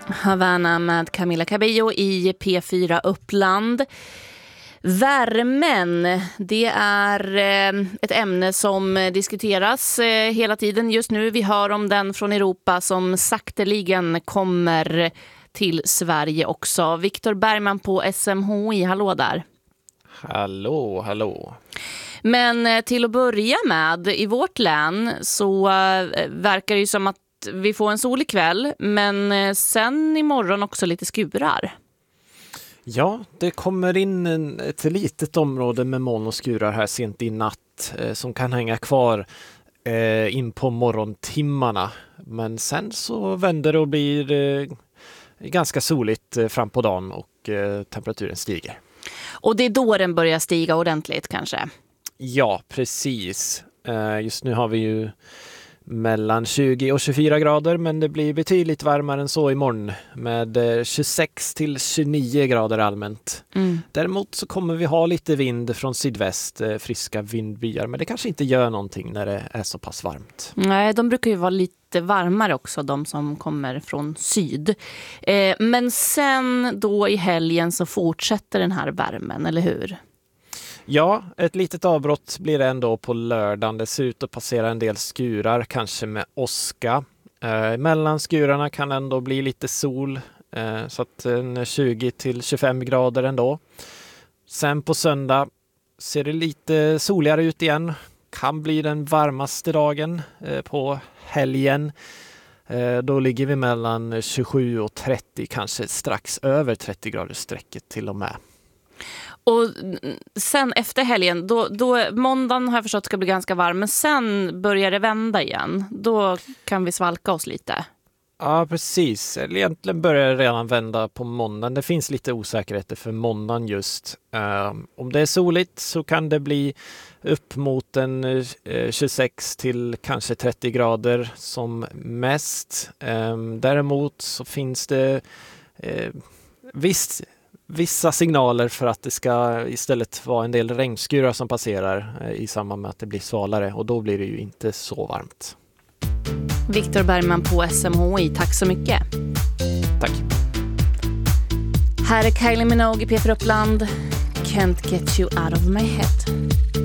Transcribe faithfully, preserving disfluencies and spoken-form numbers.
Havana med Camila Cabello i P fyra Uppland. Värmen, det är ett ämne som diskuteras hela tiden just nu. Vi hör om den från Europa som sakteligen kommer till Sverige också. Viktor Bergman på S M H I, hallå där. Hallå, hallå. Men till att börja med, i vårt län så verkar det ju som att vi får en solig kväll, men sen imorgon också lite skurar. Ja, det kommer in en, ett litet område med moln och skurar här sent i natt eh, som kan hänga kvar eh, in på morgontimmarna. Men sen så vänder det och blir eh, ganska soligt eh, fram på dagen och eh, temperaturen stiger. Och det är då den börjar stiga ordentligt kanske? Ja, precis. Eh, just nu har vi ju mellan tjugo och tjugofyra grader, men det blir betydligt varmare än så imorgon med tjugosex till tjugonio grader allmänt. Mm. Däremot så kommer vi ha lite vind från sydväst, friska vindbyar, men det kanske inte gör någonting när det är så pass varmt. Nej, de brukar ju vara lite varmare också, de som kommer från syd. Eh, men sen då i helgen så fortsätter den här värmen, eller hur? Ja, ett litet avbrott blir det ändå på lördagen. Det ser ut att passera en del skurar, kanske med åska. Eh, mellan skurarna kan ändå bli lite sol, eh, så att en tjugo till tjugofem grader ändå. Sen på söndag ser det lite soligare ut igen. Kan bli den varmaste dagen eh, på helgen. Eh, då ligger vi mellan tjugosju och trettio, kanske strax över trettio grader strecket till och med. Och sen efter helgen, då, då måndagen har jag förstått ska bli ganska varm, men sen börjar det vända igen. Då kan vi svalka oss lite. Ja, precis. Egentligen börjar det redan vända på måndagen. Det finns lite osäkerheter för måndagen just. Um, om det är soligt så kan det bli upp mot en uh, tjugosex till kanske trettio grader som mest. Um, däremot så finns det uh, visst vissa signaler för att det ska istället vara en del regnskurar som passerar uh, i samband med att det blir svalare, och då blir det ju inte så varmt. Viktor Bergman på S M H I, tack så mycket. Tack. Här är Kylie Minogue i P fyra Uppland. Can't get you out of my head.